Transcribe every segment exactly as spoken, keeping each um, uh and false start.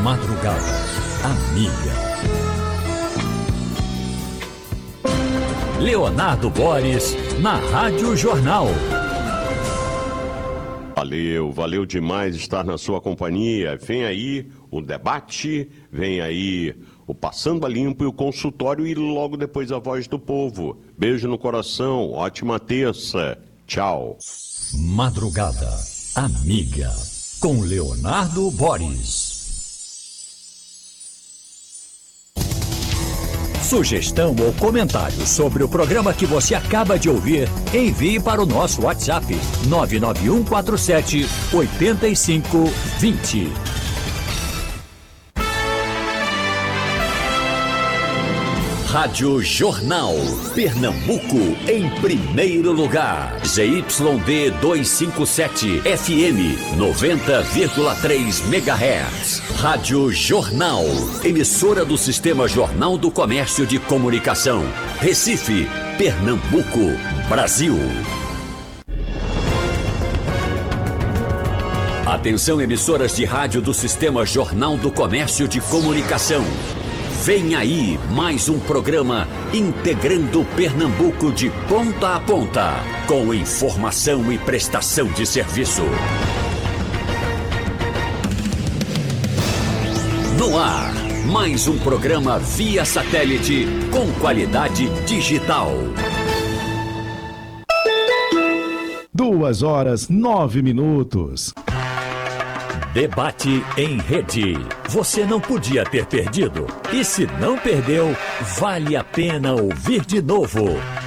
Madrugada amiga. Leonardo Boris, na Rádio Jornal. Valeu, valeu demais estar na sua companhia. Vem aí o debate, vem aí o Passando a Limpo e o consultório e logo depois a Voz do Povo. Beijo no coração, ótima terça. Tchau. Madrugada amiga, com Leonardo Boris. Sugestão ou comentário sobre o programa que você acaba de ouvir, envie para o nosso WhatsApp nove nove um quatro sete oito cinco dois zero. Rádio Jornal, Pernambuco, em primeiro lugar. Z Y D duzentos e cinquenta e sete, F M, noventa vírgula três megahertz. Rádio Jornal, emissora do Sistema Jornal do Comércio de Comunicação. Recife, Pernambuco, Brasil. Atenção, emissoras de rádio do Sistema Jornal do Comércio de Comunicação. Vem aí mais um programa integrando Pernambuco de ponta a ponta, com informação e prestação de serviço. No ar, mais um programa via satélite com qualidade digital. Duas horas, nove minutos. Debate em rede. Você não podia ter perdido. E se não perdeu, vale a pena ouvir de novo.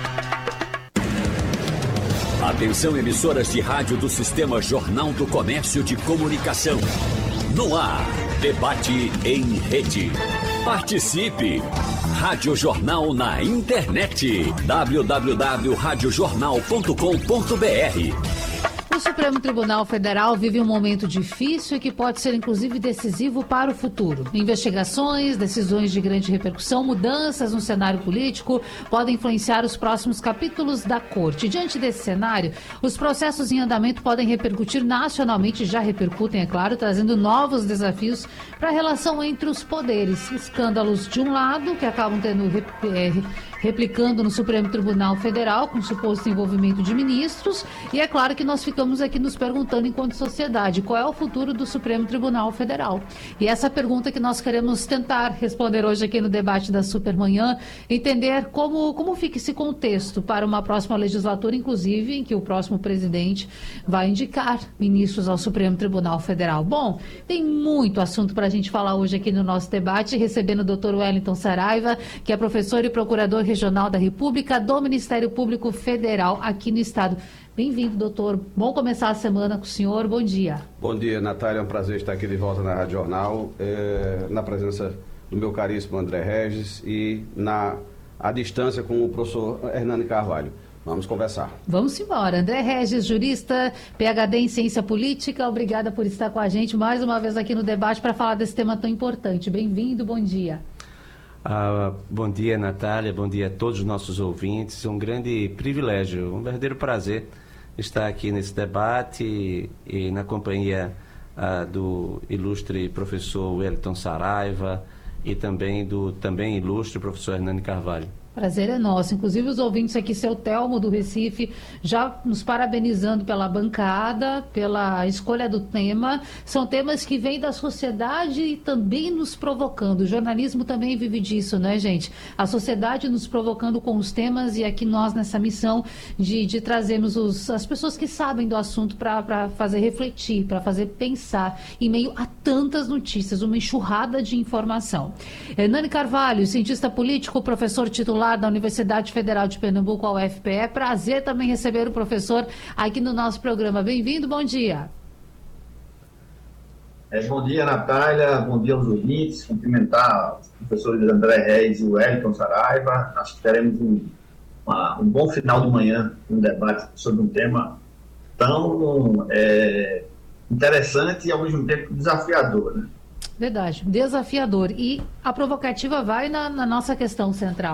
Atenção, emissoras de rádio do Sistema Jornal do Comércio de Comunicação. No ar, debate em rede. Participe! Rádio Jornal na internet. w w w ponto rádio jornal ponto com ponto b r. O Supremo Tribunal Federal vive um momento difícil e que pode ser inclusive decisivo para o futuro. Investigações, decisões de grande repercussão, mudanças no cenário político podem influenciar os próximos capítulos da Corte. Diante desse cenário, os processos em andamento podem repercutir nacionalmente, já repercutem, é claro, trazendo novos desafios para a relação entre os poderes. Escândalos de um lado, que acabam tendo é, replicando no Supremo Tribunal Federal, com suposto envolvimento de ministros, e é claro que nós ficamos aqui nos perguntando enquanto sociedade, qual é o futuro do Supremo Tribunal Federal? E essa pergunta que nós queremos tentar responder hoje aqui no debate da Supermanhã, entender como, como fica esse contexto para uma próxima legislatura, inclusive, em que o próximo presidente vai indicar ministros ao Supremo Tribunal Federal. Bom, tem muito assunto para a gente falar hoje aqui no nosso debate, recebendo o doutor Wellington Saraiva, que é professor e procurador regional da República do Ministério Público Federal aqui no estado. Bem-vindo, doutor. Bom começar a semana com o senhor. Bom dia. Bom dia, Natália. É um prazer estar aqui de volta na Rádio Jornal, é, na presença do meu caríssimo André Regis e na à distância com o professor Hernani Carvalho. Vamos conversar. Vamos embora. André Regis, jurista, P H D em Ciência Política. Obrigada por estar com a gente mais uma vez aqui no debate para falar desse tema tão importante. Bem-vindo, bom dia. Ah, bom dia, Natália. Bom dia a todos os nossos ouvintes. É um grande privilégio, um verdadeiro prazer estar aqui nesse debate e, e na companhia ah, do ilustre professor Wellington Saraiva e também do também ilustre professor Hernani Carvalho. Prazer é nosso. Inclusive os ouvintes aqui, seu Telmo do Recife, já nos parabenizando pela bancada, pela escolha do tema. São temas que vêm da sociedade e também nos provocando. O jornalismo também vive disso, né, gente? A sociedade nos provocando com os temas e aqui nós nessa missão de, de trazermos os, as pessoas que sabem do assunto para fazer refletir, para fazer pensar em meio a tantas notícias, uma enxurrada de informação. Hernani Carvalho, cientista político, professor titular da Universidade Federal de Pernambuco, a U F P E. Prazer também receber o professor aqui no nosso programa. Bem-vindo, bom dia. É, bom dia, Natália, bom dia aos ouvintes, cumprimentar os professores André Reis e o Wellington Saraiva. Acho que teremos um, uma, um bom final de manhã, um debate sobre um tema tão é, interessante e ao mesmo tempo desafiador, né? Verdade, desafiador. E a provocativa vai na, na nossa questão central.